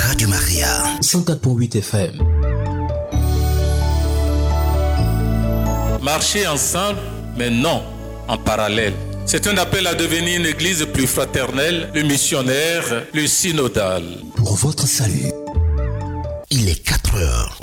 Radio Maria, 104.8 FM. Marcher ensemble, mais non en parallèle. C'est un appel à devenir une église plus fraternelle, le missionnaire, le synodal. Pour votre salut, il est 4 heures.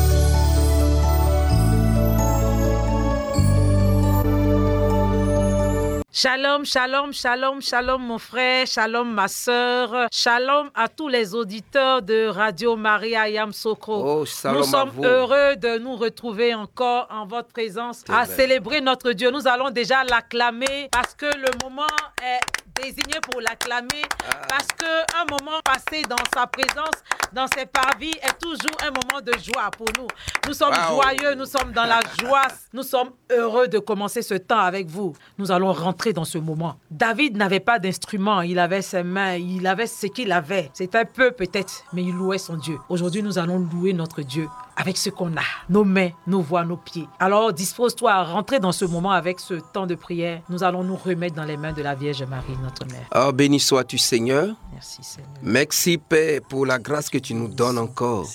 Shalom, shalom, shalom, shalom mon frère, shalom ma sœur, shalom à tous les auditeurs de Radio Maria Yamoussoukro. Oh, nous sommes heureux de nous retrouver encore en votre présence à célébrer notre Dieu. Nous allons déjà l'acclamer parce que le moment est désigné pour l'acclamer, parce qu'un moment passé dans sa présence, dans ses parvis est toujours un moment de joie pour nous. Nous sommes joyeux, nous sommes dans la joie, nous sommes heureux de commencer ce temps avec vous. Nous allons rentrer dans ce moment. David n'avait pas d'instrument, il avait ses mains, il avait ce qu'il avait. C'était peu peut-être, mais il louait son Dieu. Aujourd'hui, nous allons louer notre Dieu avec ce qu'on a, nos mains, nos voix, nos pieds. Alors, dispose-toi à rentrer dans ce moment avec ce temps de prière. Nous allons nous remettre dans les mains de la Vierge Marie, notre Mère. Oh, béni sois-tu, Seigneur. Merci, Seigneur. Merci, Père, pour la grâce que tu nous donnes encore.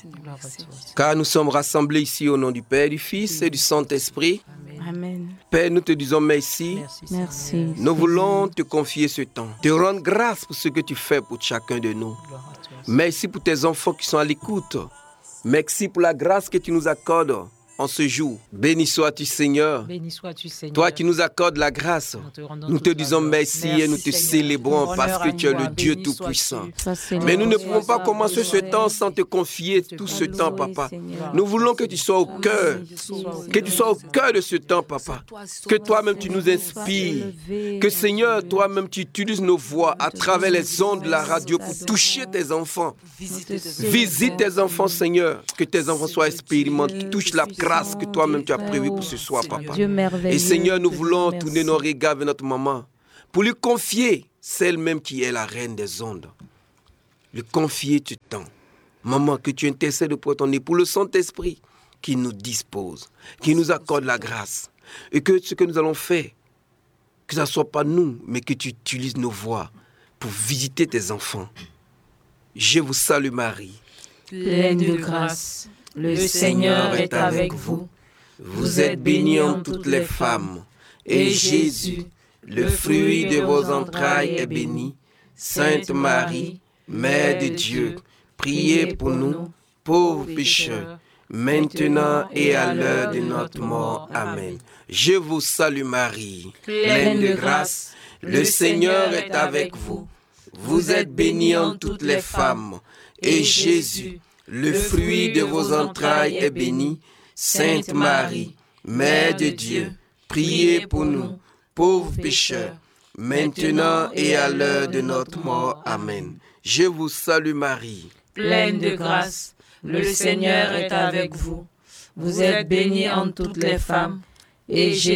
Car nous sommes rassemblés ici au nom du Père, du Fils et du Saint-Esprit. Amen. Père, nous te disons merci. Merci. Nous voulons te confier ce temps. Te rendre grâce pour ce que tu fais pour chacun de nous. Merci pour tes enfants qui sont à l'écoute. Merci pour la grâce que tu nous accordes en ce jour. Béni sois-tu, Seigneur. Béni sois-tu, Seigneur. Toi qui nous accordes la grâce, nous te disons merci et nous te célébrons parce que tu es le Dieu Tout-Puissant. Mais nous ne pouvons pas commencer ce temps sans te confier tout ce temps, Papa. Nous voulons que tu sois au cœur, que tu sois au cœur de ce temps, Papa. Que toi-même tu nous inspires. Que Seigneur, toi-même tu utilises nos voix à travers les ondes de la radio pour toucher tes enfants. Visite tes enfants, Seigneur. Que tes enfants soient expérimentés. Touche la grâce que toi-même tu as prévue pour ce soir, Papa. Et Seigneur, nous voulons tourner nos regards vers notre maman pour lui confier celle même qui est la reine des ondes. Lui confier tu temps. Maman, que tu intercèdes pour ton époux, le Saint-Esprit qui nous dispose, qui nous accorde la grâce. Et que ce que nous allons faire, que ce ne soit pas nous, mais que tu utilises nos voix pour visiter tes enfants. Je vous salue Marie, pleine de grâce. Le Seigneur est avec vous. Vous êtes bénie en toutes les femmes. Et Jésus, le fruit de vos entrailles, est béni. Sainte Marie, Mère de Dieu, priez pour nous, pauvres pécheurs, maintenant et à l'heure de notre mort. Amen. Je vous salue Marie, pleine de grâce. Le Seigneur est avec vous. Vous êtes bénie en toutes les femmes. Et Jésus, le fruit de vos entrailles est béni. Sainte Marie, Mère de Dieu, priez pour nous, pauvres pécheurs, maintenant et à l'heure de notre mort. Amen. Je vous salue Marie, pleine de grâce. Le Seigneur est avec vous. Vous êtes bénie en toutes les femmes. Et Jésus,